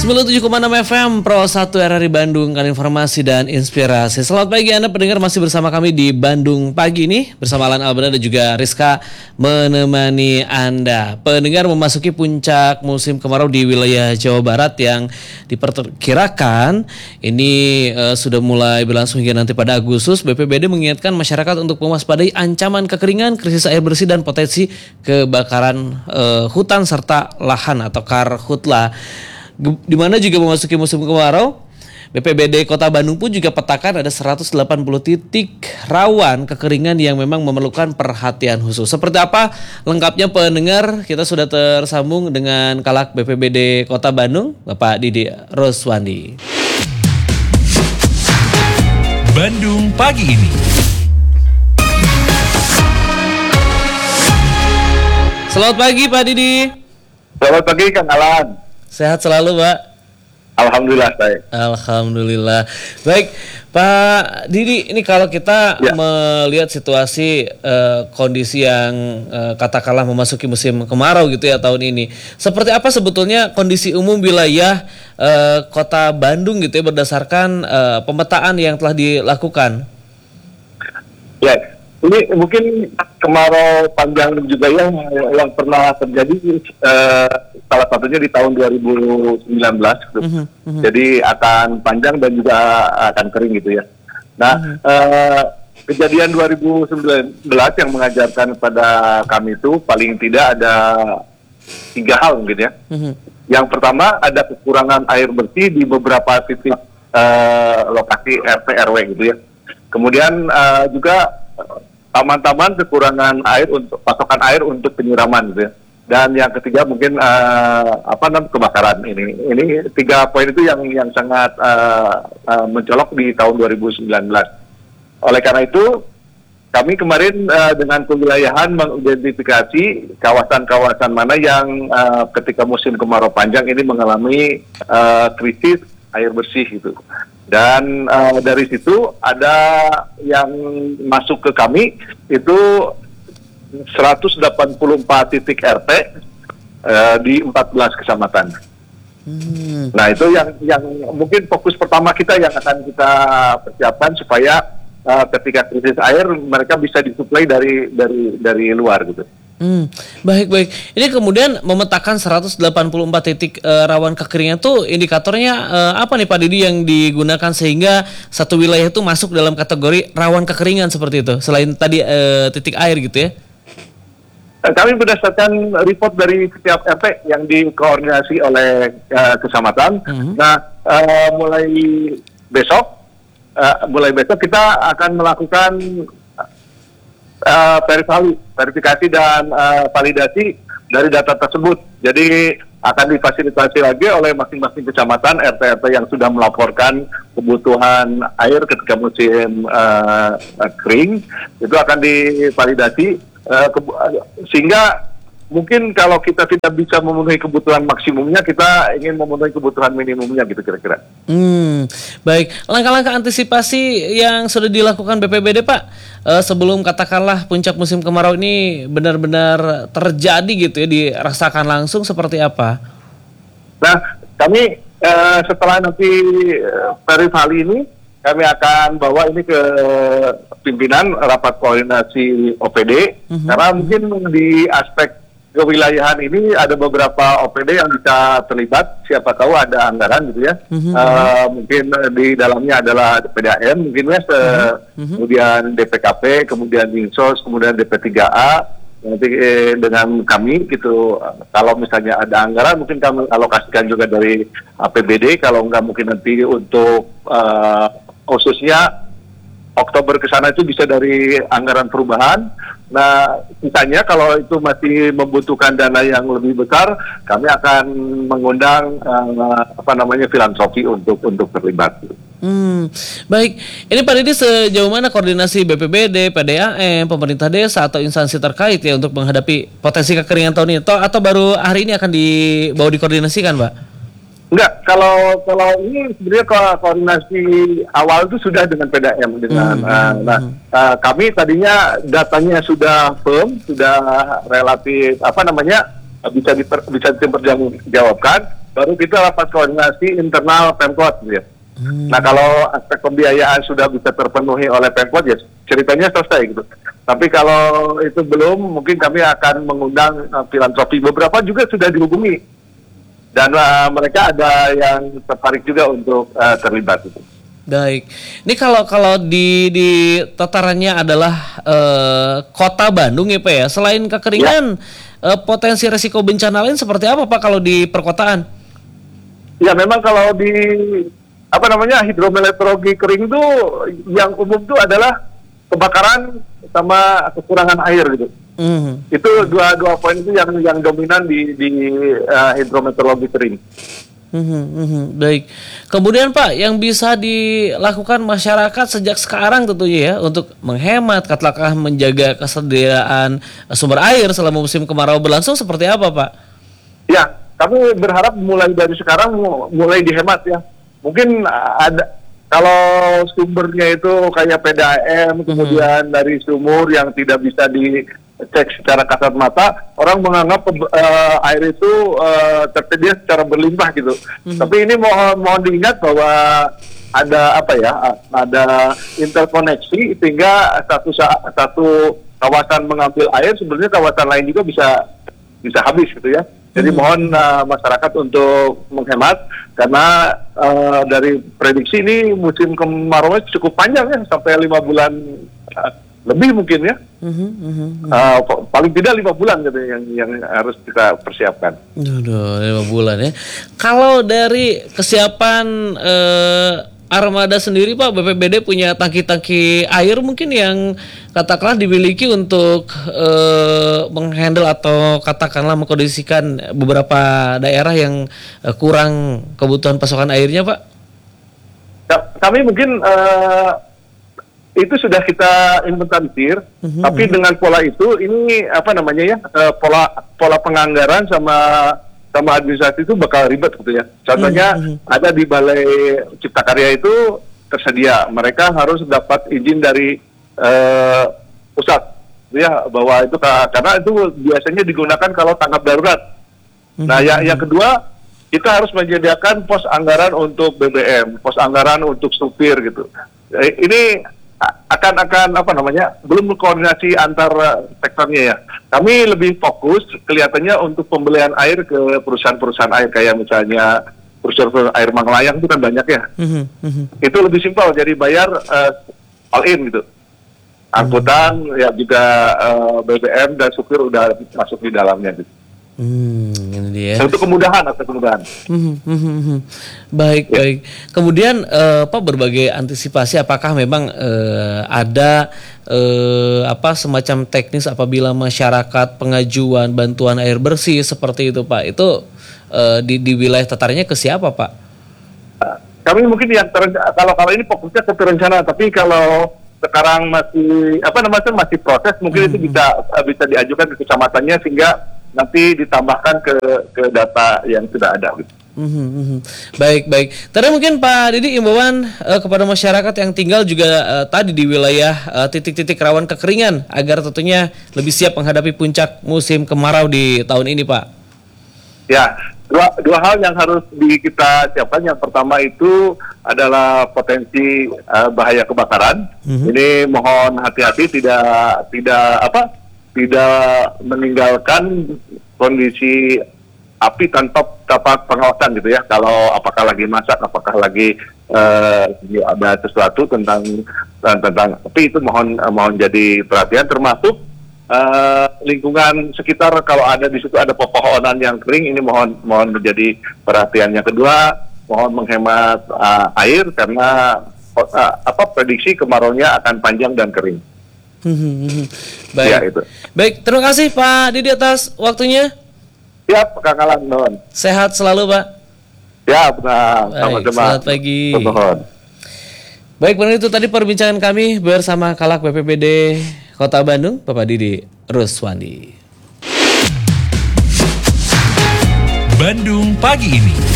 97,6 FM Pro 1 RRI Bandung, kan informasi dan inspirasi. Selamat pagi Anda pendengar, masih bersama kami di Bandung Pagi ini bersama Alan Albana dan juga Rizka menemani Anda. Pendengar, memasuki puncak musim kemarau di wilayah Jawa Barat yang diperkirakan ini sudah mulai berlangsung hingga nanti pada Agustus. BPBD mengingatkan masyarakat untuk mewaspadai ancaman kekeringan, krisis air bersih dan potensi kebakaran hutan serta lahan atau karhutla. Di mana juga memasuki musim kemarau, BPBD Kota Bandung pun juga petakan ada 180 titik rawan kekeringan yang memang memerlukan perhatian khusus. Seperti apa lengkapnya pendengar? Kita sudah tersambung dengan Kalak BPBD Kota Bandung, Bapak Didi Roswandi. Bandung Pagi ini. Selamat pagi Pak Didi. Selamat pagi Kang Alan. Sehat selalu Pak? Alhamdulillah baik. Alhamdulillah. Baik Pak Didi, ini kalau kita melihat situasi kondisi yang katakanlah memasuki musim kemarau gitu ya tahun ini, seperti apa sebetulnya kondisi umum wilayah Kota Bandung gitu ya berdasarkan pemetaan yang telah dilakukan? Ya, ini mungkin kemarau panjang juga yang pernah terjadi, salah satunya di tahun 2019 gitu. Jadi akan panjang dan juga akan kering gitu ya. Nah, kejadian 2019 yang mengajarkan pada kami itu paling tidak ada 3 hal mungkin ya. Yang pertama, ada kekurangan air bersih di beberapa titik lokasi RT RW gitu ya. Kemudian juga taman-taman kekurangan air untuk pasokan air untuk penyiraman gitu ya. Dan yang ketiga mungkin kebakaran ini. Ini 3 poin itu yang sangat mencolok di tahun 2019. Oleh karena itu kami kemarin dengan kewilayahan mengidentifikasi kawasan-kawasan mana yang ketika musim kemarau panjang ini mengalami krisis air bersih gitu. Dan dari situ ada yang masuk ke kami itu 184 titik RT di 14 kecamatan. Nah itu yang mungkin fokus pertama kita yang akan kita persiapkan supaya ketika krisis air mereka bisa disuplai dari luar gitu. Baik. Ini kemudian memetakan 184 titik rawan kekeringan tuh indikatornya apa nih Pak Didi yang digunakan sehingga satu wilayah itu masuk dalam kategori rawan kekeringan seperti itu selain tadi titik air gitu ya? Kami berdasarkan report dari setiap RT yang dikoordinasi oleh kecamatan. Nah, mulai besok kita akan melakukan verifikasi dan validasi dari data tersebut. Jadi akan difasilitasi lagi oleh masing-masing kecamatan RT-RT yang sudah melaporkan kebutuhan air ketika musim kering, itu akan divalidasi sehingga mungkin kalau kita tidak bisa memenuhi kebutuhan maksimumnya, kita ingin memenuhi kebutuhan minimumnya gitu kira-kira. Baik, langkah-langkah antisipasi yang sudah dilakukan BPBD Pak sebelum katakanlah puncak musim kemarau ini benar-benar terjadi gitu ya, dirasakan langsung seperti apa? Nah, kami setelah nanti Perifali ini kami akan bawa ini ke pimpinan rapat koordinasi OPD, karena mungkin di aspek kewilayahan ini ada beberapa OPD yang bisa terlibat, siapa tahu ada anggaran gitu ya. Mungkin di dalamnya adalah PDAM, mungkin kemudian DPKP, kemudian Dinsos, kemudian DP3A, nanti dengan kami gitu. Kalau misalnya ada anggaran mungkin kami alokasikan juga dari APBD, kalau enggak mungkin nanti untuk khususnya Oktober ke sana itu bisa dari anggaran perubahan. Nah, sisanya kalau itu masih membutuhkan dana yang lebih besar, kami akan mengundang filantropi untuk terlibat. Baik, ini Pak Didi sejauh mana koordinasi BPBD, PDAM, pemerintah desa atau instansi terkait ya untuk menghadapi potensi kekeringan tahun ini? Atau baru hari ini akan dibawa dikoordinasikan, Pak? Enggak, kalau ini sebenarnya koordinasi awal itu sudah dengan PDAM dengan kami tadinya datanya sudah firm, sudah relatif bisa dipertanggungjawabkan. baru kita rapat koordinasi internal Pemkot gitu ya. Nah kalau aspek pembiayaan sudah bisa terpenuhi oleh Pemkot ya ceritanya selesai gitu. Tapi kalau itu belum, mungkin kami akan mengundang filantropi. Beberapa juga sudah dihubungi dan mereka ada yang tertarik juga untuk terlibat gitu. Baik, ini kalau di tatarannya adalah kota Bandung ya Pak ya. Selain kekeringan, potensi resiko bencana lain seperti apa Pak kalau di perkotaan? Ya memang kalau di hidrometeorologi kering itu yang umum itu adalah kebakaran sama kekurangan air gitu. Itu dua poin itu yang dominan di hidrometeorologi kering. Baik. Kemudian Pak, yang bisa dilakukan masyarakat sejak sekarang tentunya ya untuk menghemat, katakanlah menjaga kesediaan sumber air selama musim kemarau berlangsung seperti apa Pak? Ya, kami berharap mulai dari sekarang mulai dihemat ya. Mungkin ada kalau sumbernya itu kayak PDAM, kemudian dari sumur yang tidak bisa dicek secara kasat mata, orang menganggap air itu tersedia secara berlimpah gitu. Tapi ini mohon diingat bahwa ada interkoneksi sehingga satu kawasan mengambil air, sebenarnya kawasan lain juga bisa habis gitu ya. Jadi mohon masyarakat untuk menghemat karena dari prediksi ini musim kemarau cukup panjang ya, sampai 5 bulan lebih mungkin ya. Paling tidak 5 bulan gitu yang harus kita persiapkan. 5 bulan ya. Kalau dari kesiapan armada sendiri Pak, BPBD punya tangki-tangki air mungkin yang katakanlah dimiliki untuk menghandle atau katakanlah mengkondisikan beberapa daerah yang kurang kebutuhan pasokan airnya Pak? Kami mungkin itu sudah kita inventarisir, tapi dengan pola itu ini pola penganggaran sama administrasi itu bakal ribet gitu ya. Contohnya ada di Balai Cipta Karya itu tersedia, mereka harus dapat izin dari pusat, ya bahwa itu karena itu biasanya digunakan kalau tanggap darurat. Nah, yang kedua kita harus menyediakan pos anggaran untuk BBM, pos anggaran untuk supir gitu. Ini akan belum koordinasi antar sektornya ya. Kami lebih fokus kelihatannya untuk pembelian air ke perusahaan-perusahaan air kayak misalnya perusahaan air Manglayang itu kan banyak ya. Itu lebih simpel, jadi bayar all in gitu. Angkutan ya juga BBM dan supir udah masuk di dalamnya gitu. Ini dia. Untuk kemudahan. Baik. Kemudian Pak, berbagai antisipasi apakah memang ada semacam teknis apabila masyarakat pengajuan bantuan air bersih seperti itu Pak? Itu di wilayah tatarnya ke siapa Pak? Kami mungkin kalau ini fokusnya ke perencanaan, tapi kalau sekarang masih proses, mungkin itu bisa diajukan ke kecamatannya sehingga nanti ditambahkan ke data yang sudah ada. Baik. Tadi mungkin Pak Didi imbauan kepada masyarakat yang tinggal juga tadi di wilayah titik-titik rawan kekeringan agar tentunya lebih siap menghadapi puncak musim kemarau di tahun ini Pak. Ya, dua hal yang harus kita siapkan. Yang pertama itu adalah potensi bahaya kebakaran. Ini mohon hati-hati tidak meninggalkan kondisi api tanpa pengawasan gitu ya. Kalau apakah lagi masak, apakah lagi ada sesuatu tentang api, itu mohon jadi perhatian, termasuk lingkungan sekitar. Kalau ada di situ ada pepohonan yang kering, ini mohon menjadi perhatian. Yang kedua, mohon menghemat air karena prediksi kemaraunya akan panjang dan kering. Baik. Ya, itu. Baik, terima kasih Pak Didi atas waktunya. Siap, Kang Alan, non. Sehat selalu Pak. Ya, benar. Sama-sama. Selamat pagi. Baik, benar itu tadi perbincangan kami bersama Kalak BPBD Kota Bandung, Bapak Didi Ruswandi. Bandung pagi ini.